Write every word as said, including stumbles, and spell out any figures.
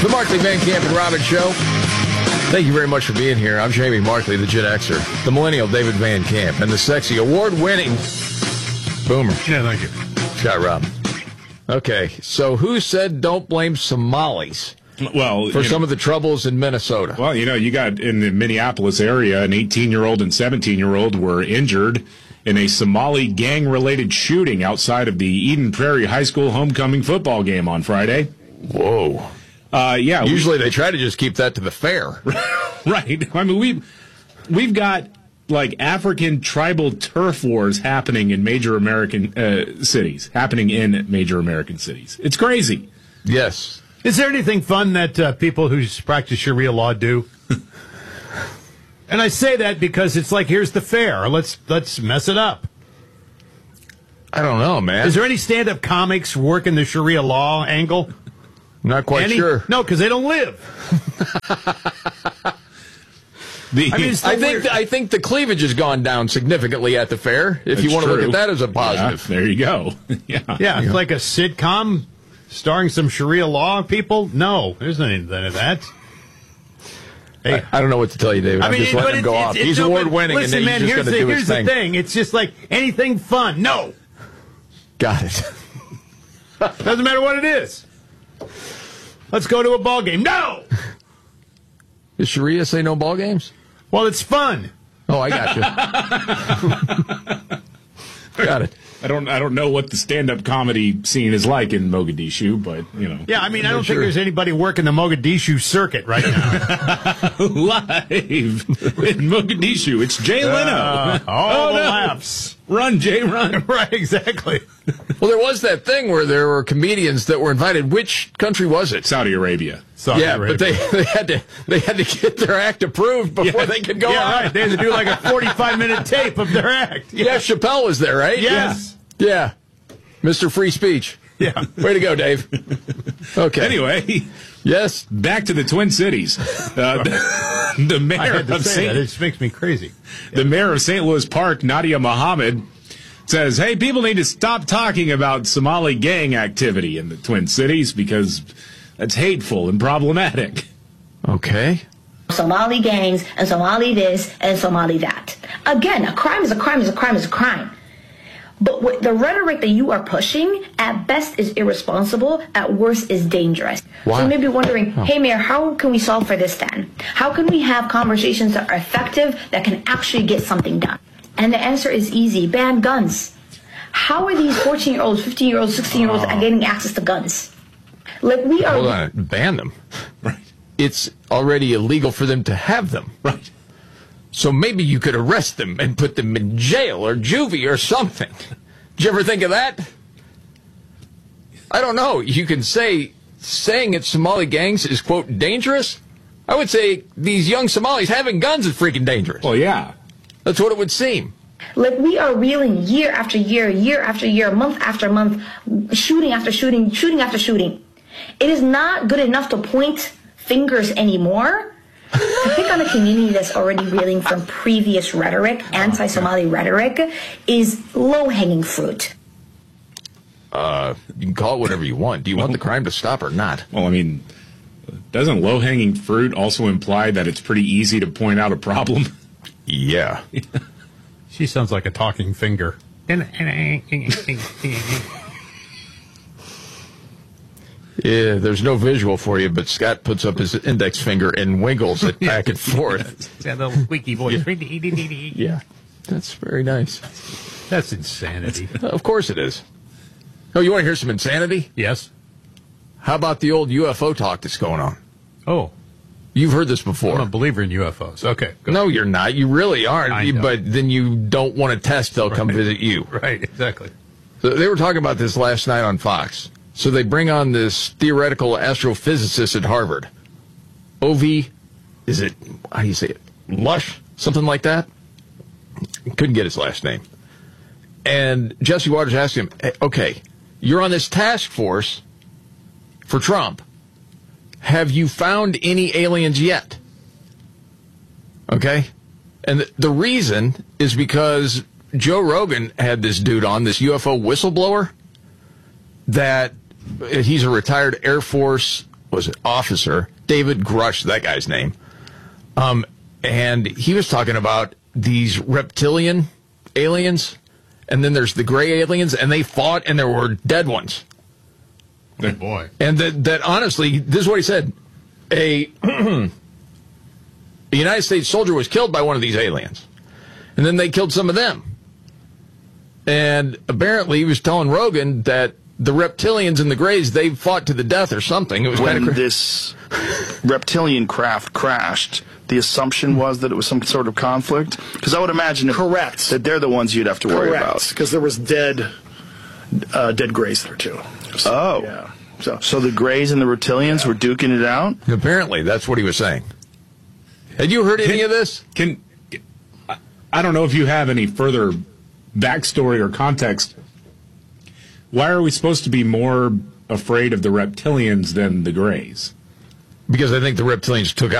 The Markley, Van Camp, and Robbins Show. Thank you very much for being here. I'm Jamie Markley, the Gen Xer, the millennial David Van Camp, and the sexy award-winning Boomer. Yeah, thank you. Scott Robbins. Okay, so who said don't blame Somalis well, for some know, of the troubles in Minnesota? Well, you know, you got in the Minneapolis area, an eighteen-year-old and seventeen-year-old were injured in a Somali gang-related shooting outside of the Eden Prairie High School homecoming football game on Friday. Whoa. Uh, yeah. Usually we, they try to just keep that to the fair. Right. I mean, we've, we've got, like, African tribal turf wars happening in major American uh, cities, happening in major American cities. It's crazy. Yes. Is there anything fun that uh, people who practice Sharia law do? And I say that because it's like, here's the fair. Let's let's mess it up. I don't know, man. Is there any stand-up comics working the Sharia law angle? Not quite Any? sure. No, because they don't live. the, I mean, it's so I think weird. I think the cleavage has gone down significantly at the fair. If you That's want to look true. at that as a positive, Yeah, there you go. yeah. Yeah, it's like a sitcom starring some Sharia law people. No, there's none of that. Hey. I, I don't know what to tell you, David. I'm just letting him go off. He's award winning, and listen, he's man, just here's going to the, do here's his the thing. thing. It's just like anything fun. No, Got it. doesn't matter what it is. Let's go to a ball game. No. Does Sharia say no ball games? Well, it's fun. Oh, I got you. Got it. I don't I don't know what the stand-up comedy scene is like in Mogadishu, but, you know. Yeah, I mean, I don't sure. think there's anybody working the Mogadishu circuit right now. Live in Mogadishu, it's Jay Leno. Uh, all Oh, the no. laps. Run, Jay, run. Right, exactly. Well, there was that thing where there were comedians that were invited. Which country was it? Saudi Arabia. Saudi yeah, Arabia. but they, they had to they had to get their act approved before Yeah. they could go Yeah, on. right. They had to do like a forty-five minute tape of their act. Yeah, Chappelle was there, right? Yes. Yeah. Mister Free Speech. Yeah. Way to go, Dave. Okay. Anyway, Yes. back to the Twin Cities. Uh, the, the I mayor had to of say that. Saint It just makes me crazy. the mayor of Saint Louis Park, Nadia Mohammed, says, "Hey, people need to stop talking about Somali gang activity in the Twin Cities because that's hateful and problematic." Okay. Somali gangs and Somali this and Somali that. Again, a crime is a crime is a crime is a crime. But what, the rhetoric that you are pushing, at best is irresponsible, at worst is dangerous. Why? So you may be wondering, hey Mayor, how can we solve for this then? How can we have conversations that are effective, that can actually get something done? And the answer is easy, ban guns. How are these fourteen-year-olds, fifteen-year-olds, sixteen-year-olds Oh. getting access to guns? Like we are... Hold on. Ban them. Right. It's already illegal for them to have them. Right. So maybe you could arrest them and put them in jail or juvie or something. Did you ever think of that? I don't know. You can say saying it's Somali gangs is, quote, dangerous. I would say these young Somalis having guns is freaking dangerous. Well, yeah. That's what it would seem. Like we are reeling year after year, year after year, month after month, shooting after shooting, shooting after shooting. It is not good enough to point fingers anymore. To pick on a community that's already reeling from previous rhetoric, anti-Somali rhetoric, is low-hanging fruit. Uh, you can call it whatever you want. Do you want the crime to stop or not? Well, I mean, doesn't low-hanging fruit also imply that it's pretty easy to point out a problem? Yeah. She sounds like a talking finger. Yeah, there's no visual for you, but Scott puts up his index finger and wiggles it back and forth. That little squeaky voice. Yeah, that's very nice. That's insanity. Of course it is. Oh, you want to hear some insanity? Yes. How about the old U F O talk that's going on? Oh, You've heard this I'm a before. believer in U F Os. Okay. Go. No, you're not. You really aren't. I You- know. But then you don't want to test. They'll come Right. visit you. Right, exactly. So they were talking about this last night on Fox. So they bring on this theoretical astrophysicist at Harvard. Ovi, is it, how do you say it? Lush? Something like that? Couldn't get his last name. And Jesse Waters asked him, "Hey, okay, you're on this task force for Trump. Have you found any aliens yet?" Okay? And the, the reason is because Joe Rogan had this dude on, this U F O whistleblower, that he's a retired Air Force was it officer David Grush, that guy's name. Um, and he was talking about these reptilian aliens, and then there's the gray aliens, and they fought, and there were dead ones. Oh, boy. And that, that honestly, this is what he said. A, a United States soldier was killed by one of these aliens. And then they killed some of them. And apparently he was telling Rogan that the reptilians and the grays, they fought to the death or something. It was when kind of cra- this reptilian craft crashed, the assumption was that it was some sort of conflict? Because I would imagine if, Correct. that they're the ones you'd have to worry Correct, about. because there was dead, uh, dead grays there too. So, Oh. yeah. So, So the Greys and the Reptilians were duking it out? Apparently, that's what he was saying. Had you heard any of this? Can I don't know if you have any further backstory or context. Why are we supposed to be more afraid of the reptilians than the Greys? Because I think the reptilians took